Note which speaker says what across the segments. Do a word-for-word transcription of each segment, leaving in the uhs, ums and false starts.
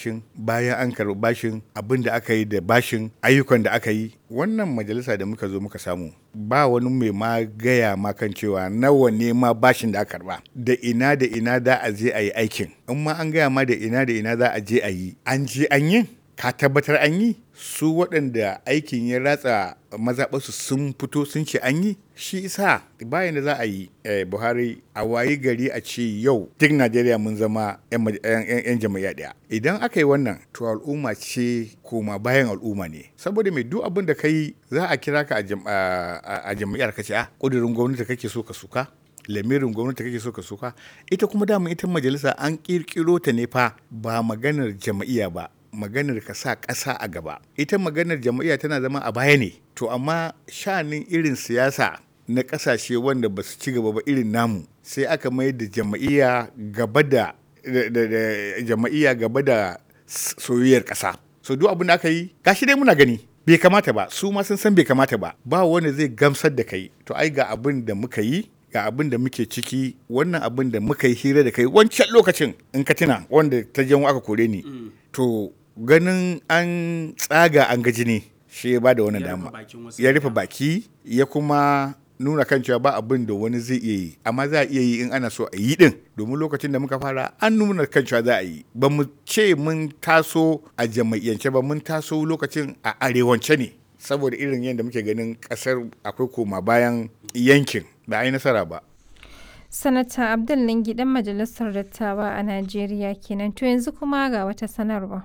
Speaker 1: bashin, bayan an karɓi bashin, abin da aka yi da bashin, ayyukan da aka yi. Wannan majalisa da muka zo muka samu ba wani mai ma gaya ma kan cewa nawa ne ma bashin da aka karɓa, da ina da ina za a je a yi aikin. In ma an gaya ma da ina da ina za a je a yi, an je an yi, ka tabbatar an yi. Su waɗanda aikin ya ratsa mazaɓarsu sun fito sun ce an yi. Shi isa bayan da za a yi Buhari a wayi gari a ce yau duk Najeriya mun zama 'yan jam'iyya ɗaya. Idan aka yi wannan to al'umma ce koma bayan al'umma ne. Saboda mai duk abin da ka yi za a kira ka a jam'iyyar ka ce a ƙudurin gwamnati kake so ka suka. Lamirin gwamnati kake so ka suka. Ita kuma dama ita majalisa an ƙirƙiro ta ne fa ba maganar jam'iyya ba. Maganar ka sa ƙasa a gaba. Ita maganar jam'iyya tana zama a baya ne. To amma sha'anin irin siyasa na ƙasashe wanda ba su ci gaba ba irin namu sai aka mai da jam'iyya gaba da jam'iyya gaba da soyayyar ƙasa. So duk abin da aka yi gashi dai muna gani bai kamata ba, su ma sun san bai kamata ba. Ba wanda zai gamsar da kai. To ai ga abin da muka yi, ga abin da muke ciki, wannan abin da muka yi hira da kai wancan lokacin in ka tuna wanda ta janwo aka kore ni. To ganin an tsaga an gaji ne shi ya ba da wannan dama, ya rufe baki ya kuma nuna kan cewa ba abin da wani zai iya yi, amma za a iya yi in ana so a yi din. Domin lokacin da muka fara an nuna kan cewa za a yi, ba mu ce mun taso a jama'iyyance ba, mun taso lokacin a arewance ne saboda irin yadda muke ganin kasar akwai koma bayan yankin da a yi nasara ba.
Speaker 2: Sanata Abdul Lingi dan majalisar dattawa a Najeriya kenan. To yanzu kuma ga wata sanarwa.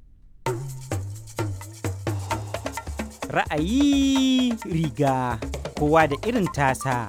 Speaker 3: Ra'ayi riga kowa da irin tasa.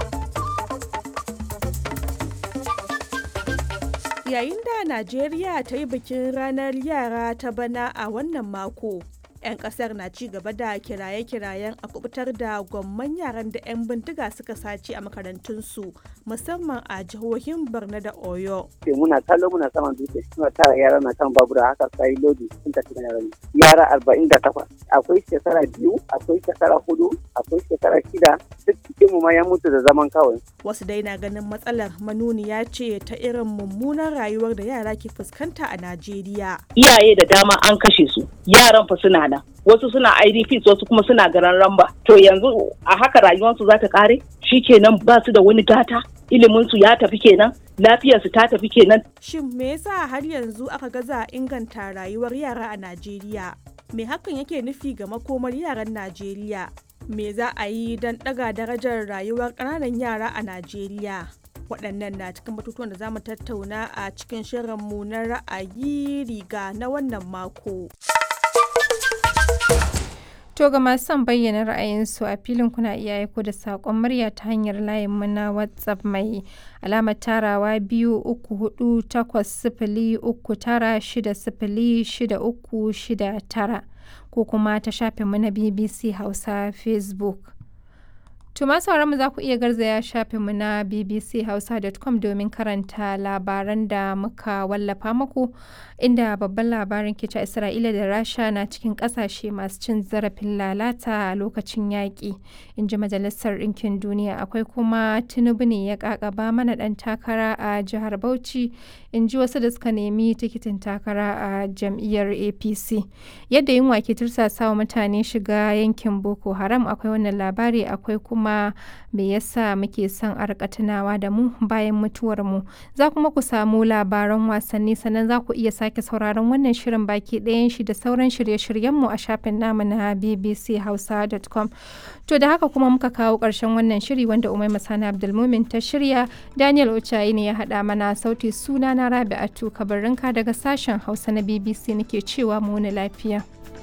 Speaker 4: Yayin da Najeriya ta yi bikin ranar yara ta bana a wannan mako, 'yan kasar na ci gaba da kiraye-kirayen a kubutar da gwamman yaran da 'yan bindiga suka sace a makarantunsu, musamman a jihohin Borno da Oyo.
Speaker 5: Muna kallo muna saman dutse suna tara yara na kan babura haka sai lodi sun tafi da yaran. Yara arba'in da takwas. Akwai shekara biyu, akwai shekara hudu, akwai shekara shida, duk cikin mu ma ya mutu da zaman kawai.
Speaker 4: Wasu dai na ganin matsalar manuniya ce ta irin mummunan rayuwar da yara ke fuskanta a Najeriya.
Speaker 6: Iyaye da dama an kashe su, yaran fa suna nan. Wasu suna I D Ps, wasu kuma suna garan ramba. To yanzu a haka rayuwarsu za ta kare? Shi kenan ba su da wani gata? Iliminsu ya tafi kenan? Lafiyarsu ta tafi kenan?
Speaker 4: Shin me yasa har yanzu aka gaza inganta rayuwar yara a Najeriya? Me hakan yake nufi ga makomar yaran Najeriya? Me za a yi don ɗaga darajar rayuwar ƙananan yara a Najeriya? Waɗannan na cikin batutuwan da za mu tattauna a cikin shirinmu na ra'ayi riga na wannan mako.
Speaker 2: To ga masu son bayyana ra'ayinsu a filin kuna iya aiko da saƙon murya ta hanyar layinmu na WhatsApp mai alamar tarawa biyu uku hudu takwas sifili uku tara shida sifili shida uku shida tara ko kuma ta shafinmu na B B C Hausa Facebook. To masu mu za ku iya garzaya shafinmu na b b c hausa dot com domin karanta labaran da muka wallafa muku, inda babban labarin ke cewa Isra'ila da Rasha na cikin kasashe masu cin zarafin lalata a lokacin yaƙi, in ji Majalisar Ɗinkin Duniya. Akwai kuma Tinubu ne ya ƙaƙaba mana ɗan takara a jihar Bauchi, in ji wasu da suka nemi tikitin takara a jam'iyyar A P C. Yadda yunwa ke tursasawa mutane shiga yankin Boko Haram, akwai wannan labari. Akwai kuma kuma me yasa muke son a rika tunawa da mu bayan mutuwar mu. Za kuma ku samu labaran wasanni, sannan za ku iya sake sauraron wannan shirin baki ɗayan shi da sauran shirye-shiryen mu a shafin namu na b b c hausa dot com. To da haka kuma muka kawo ƙarshen wannan shiri wanda Umaima Sani Abdulmumin ta shirya, Daniel Ochayi ne ya haɗa mana sauti. Suna na Rabi'atu Kabarinka daga sashen Hausa na B B C nake cewa mu wani lafiya.